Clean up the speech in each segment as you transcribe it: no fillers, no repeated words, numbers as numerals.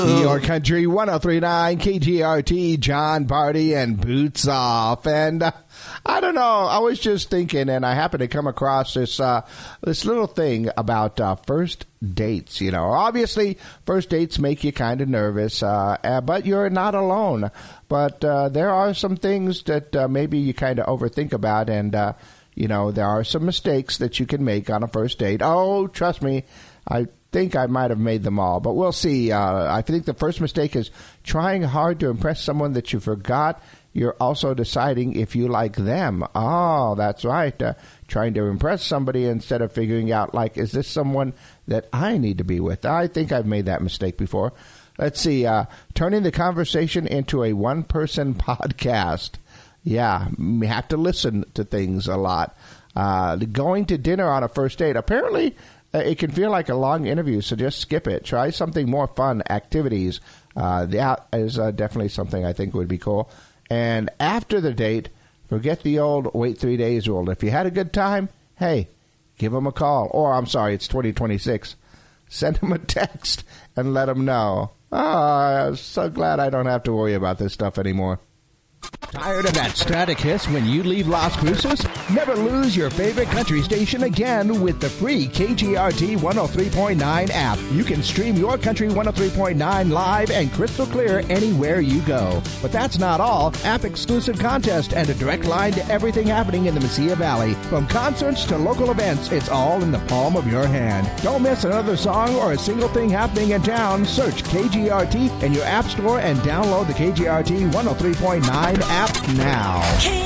Your Country 103.9 KGRT, John Barty and Boots Off. And I don't know, I was just thinking, and I happened to come across this little thing about first dates. You know, obviously, first dates make you kind of nervous, but you're not alone. But there are some things that maybe you kind of overthink about, and, you know, there are some mistakes that you can make on a first date. Oh, trust me, I think I might have made them all, but we'll see. I think the first mistake is trying hard to impress someone that you forgot you're also deciding if you like them. Oh, that's right. Trying to impress somebody instead of figuring out, like, is this someone that I need to be with? I think I've made that mistake before. Let's see. Turning the conversation into a one-person podcast. Yeah, we have to listen to things a lot. Going to dinner on a first date. Apparently, it can feel like a long interview, so just skip it. Try something more fun, activities. That is definitely something I think would be cool. And after the date, forget the old wait 3 days rule. If you had a good time, hey, give them a call. Or, I'm sorry, it's 2026. Send them a text and let them know. Oh, I'm so glad I don't have to worry about this stuff anymore. Tired of that static hiss when you leave Las Cruces? Never lose your favorite country station again with the free KGRT 103.9 app. You can stream your Country 103.9 live and crystal clear anywhere you go. But that's not all. App-exclusive contest and a direct line to everything happening in the Mesilla Valley. From concerts to local events, it's all in the palm of your hand. Don't miss another song or a single thing happening in town. Search KGRT in your app store and download the KGRT 103.9 app now.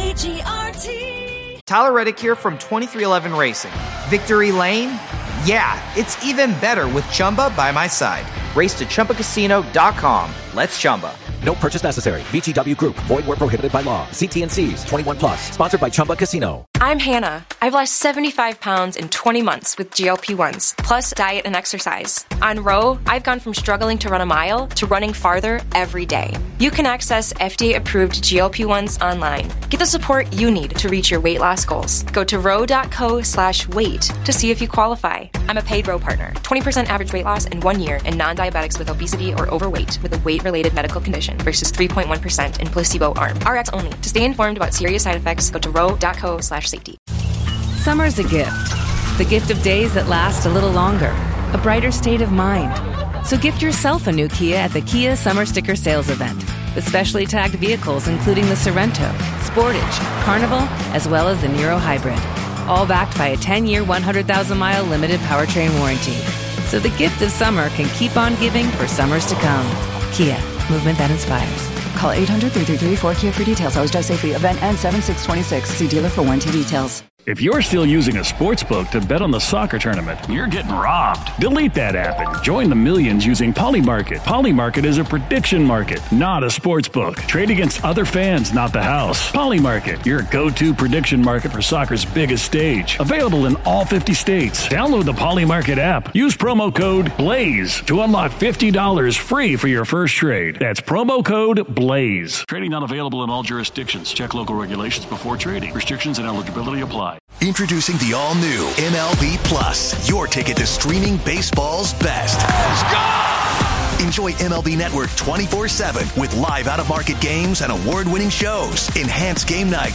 KGRT. Tyler Reddick here from 2311 Racing. Victory Lane? Yeah, it's even better with Chumba by my side. Race to ChumbaCasino.com. Let's Chumba. No purchase necessary. VGW Group. Void where prohibited by law. See T&Cs. 21 plus. Sponsored by Chumba Casino. I'm Hannah. I've lost 75 pounds in 20 months with GLP-1s, plus diet and exercise. On Row, I've gone from struggling to run a mile to running farther every day. You can access FDA-approved GLP-1s online. Get the support you need to reach your weight loss goals. Go to row.co/weight to see if you qualify. I'm a paid Row partner. 20% average weight loss in 1 year in non-diabetics with obesity or overweight with a weight-related medical condition versus 3.1% in placebo arm. RX only. To stay informed about serious side effects, go to row.co/safety. Summer's a gift. The gift of days that last a little longer. A brighter state of mind. So gift yourself a new Kia at the Kia Summer Sticker Sales Event. With specially tagged vehicles including the Sorrento, Sportage, Carnival, as well as the Niro Hybrid. All backed by a 10-year, 100,000-mile limited powertrain warranty. So the gift of summer can keep on giving for summers to come. Kia. Movement that inspires. Call 800-333-4KIA for details. Always drive safely. Event ends 7/6/26. See dealer for warranty details. If you're still using a sports book to bet on the soccer tournament, you're getting robbed. Delete that app and join the millions using Polymarket. Polymarket is a prediction market, not a sports book. Trade against other fans, not the house. Polymarket, your go-to prediction market for soccer's biggest stage. Available in all 50 states. Download the Polymarket app. Use promo code BLAZE to unlock $50 free for your first trade. That's promo code BLAZE. Trading not available in all jurisdictions. Check local regulations before trading. Restrictions and eligibility apply. Introducing the all-new MLB Plus, your ticket to streaming baseball's best. Let's go! Enjoy MLB Network 24/7 with live out-of-market games and award-winning shows. Enhanced game nights